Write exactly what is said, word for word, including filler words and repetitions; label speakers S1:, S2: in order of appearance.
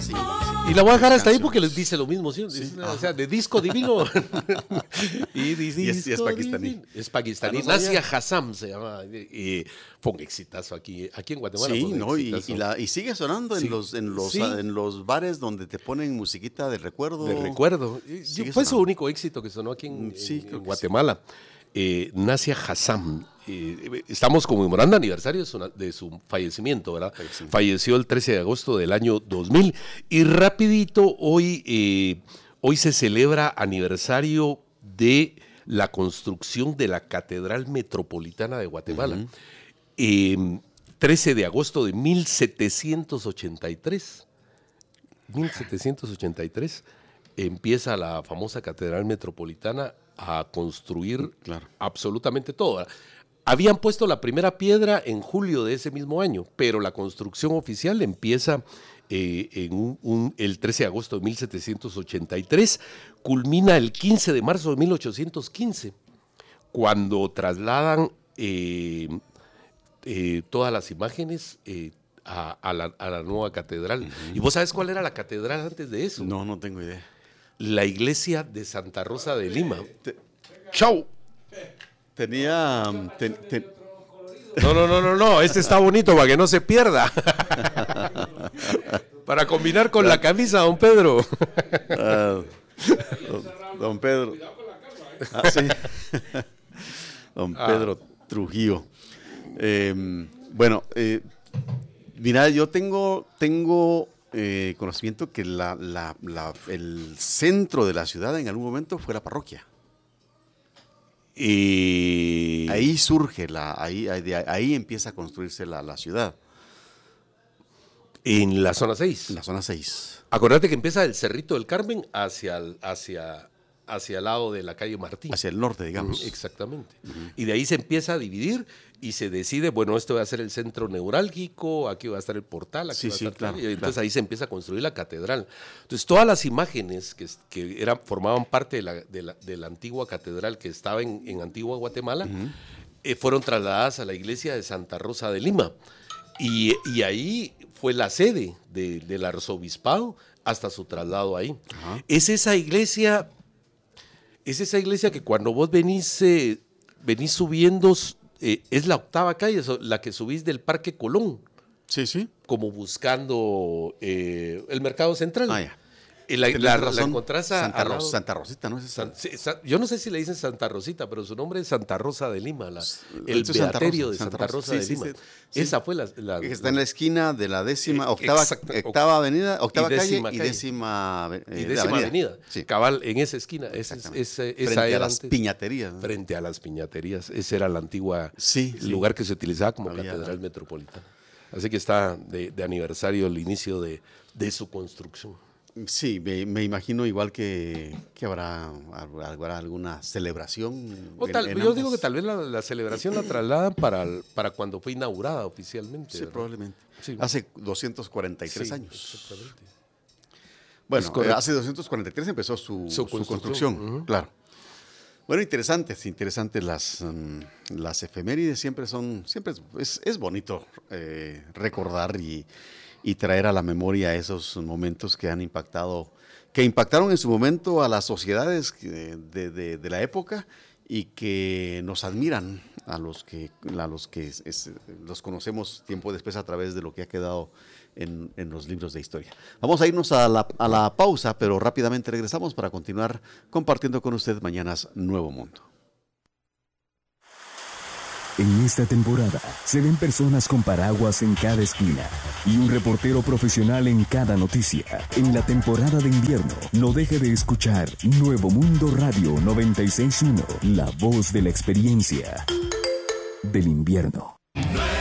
S1: así.
S2: Y la voy a dejar hasta ahí porque les dice lo mismo, ¿sí? Sí. O sea, de disco divino. y, dice,
S1: y, es, y es pakistaní.
S2: Divino. Es pakistaní.
S1: Ah, no
S2: Nasia Hassam se llama. Y fue un exitazo aquí, aquí en Guatemala.
S1: Sí, no, y, y, la, y sigue sonando sí. en, los, en, los,
S2: sí.
S1: en los bares donde te ponen musiquita de recuerdo.
S2: De recuerdo. Fue sonando. Su único éxito que sonó aquí en, sí, en, en Guatemala. Sí. Eh, Nasia Hassam. Eh, estamos conmemorando aniversario de su, de su fallecimiento, ¿verdad? Sí. Falleció el trece de agosto del año dos mil. Y rapidito, hoy, eh, hoy se celebra aniversario de la construcción de la Catedral Metropolitana de Guatemala. Uh-huh. eh, trece de agosto de mil setecientos ochenta y tres. mil setecientos ochenta y tres empieza la famosa Catedral Metropolitana a construir claro. absolutamente todo. Habían puesto la primera piedra en julio de ese mismo año, pero la construcción oficial empieza eh, en un, un, el trece de agosto de mil setecientos ochenta y tres, culmina el quince de marzo de mil ochocientos quince, cuando trasladan eh, eh, todas las imágenes eh, a, a, la, a la nueva catedral. Uh-huh. ¿Y vos sabés cuál era la catedral antes de eso?
S1: No, no tengo idea.
S2: La iglesia de Santa Rosa de Lima. Te, ¡Chau!
S1: Tenía... Ten, ten...
S2: No, no, no, no, no. Este está bonito para que no se pierda. Para combinar con la camisa, don Pedro.
S1: Uh, don, don Pedro. Ah, sí. Don Pedro ah. Trujillo. Eh, bueno, eh, mira, yo tengo... tengo Eh, conocimiento que la, la, la, el centro de la ciudad en algún momento fue la parroquia. Y ahí surge, la, ahí, ahí, ahí empieza a construirse la, la ciudad.
S2: En la zona seis.
S1: En la zona seis.
S2: Acordate que empieza el Cerrito del Carmen hacia el, hacia, hacia el lado de la calle Martín.
S1: Hacia el norte, digamos.
S2: Uh-huh, exactamente. Uh-huh. Y de ahí se empieza a dividir y se decide, bueno, este va a ser el centro neurálgico, aquí va a estar el portal, aquí
S1: sí,
S2: va a
S1: sí,
S2: estar...
S1: Claro,
S2: y entonces
S1: claro.
S2: ahí se empieza a construir la catedral. Entonces todas las imágenes que, que eran, formaban parte de la, de, la, de la antigua catedral que estaba en, en Antigua Guatemala, uh-huh. eh, fueron trasladadas a la iglesia de Santa Rosa de Lima. Y, y ahí fue la sede de, del arzobispado hasta su traslado ahí. Uh-huh. Es esa iglesia... Es esa iglesia que cuando vos venís, eh, venís subiendo, eh, es la octava calle, la que subís del Parque Colón.
S1: Sí, sí.
S2: Como buscando eh, el Mercado Central.
S1: Ah, ya.
S2: Y la, la, la, la encontrás a
S1: Santa, Ros, Santa Rosita, ¿no es esa?
S2: San, sí, sa, yo no sé si le dicen Santa Rosita, pero su nombre es Santa Rosa de Lima, la, el beaterio de Santa Rosa, Santa Rosa sí, de Lima. Sí, sí,
S1: Esa
S2: sí. fue la, la...
S1: Está en la esquina de la décima, octava, octava avenida, octava y calle, calle y décima, eh,
S2: y décima avenida. avenida. Sí. Cabal, en esa esquina. Esa, esa, esa
S1: frente a
S2: era
S1: las
S2: antes,
S1: piñaterías. ¿no?
S2: Frente a las piñaterías. Ese era la antigua
S1: sí,
S2: lugar
S1: sí.
S2: que se utilizaba como
S1: Había,
S2: catedral
S1: ¿no?
S2: metropolitana. Así que está de, de aniversario el inicio de, de su construcción.
S1: Sí, me, me imagino igual que, que habrá, habrá alguna celebración.
S2: O tal,
S1: en, en
S2: yo ambas. digo que tal vez la, la celebración la trasladan para, para cuando fue inaugurada oficialmente.
S1: Sí,
S2: ¿verdad?
S1: probablemente.
S2: Sí.
S1: Hace doscientos cuarenta y tres sí, años.
S2: Exactamente.
S1: Bueno, eh, hace doscientos cuarenta y tres empezó su, su, su construcción, uh-huh. claro. Bueno, interesantes, interesantes las, um, las efemérides, siempre son, siempre es, es, es bonito eh, recordar y, y traer a la memoria esos momentos que han impactado, que impactaron en su momento a las sociedades de, de, de la época y que nos admiran a los que, a los, que es, es, los conocemos tiempo después a través de lo que ha quedado en, en los libros de historia. Vamos a irnos a la, a la pausa, pero rápidamente regresamos para continuar compartiendo con usted Mañanas Nuevo Mundo.
S3: En esta temporada se ven personas con paraguas en cada esquina y un reportero profesional en cada noticia. En la temporada de invierno, no deje de escuchar Nuevo Mundo Radio noventa y seis punto uno, la voz de la experiencia del invierno.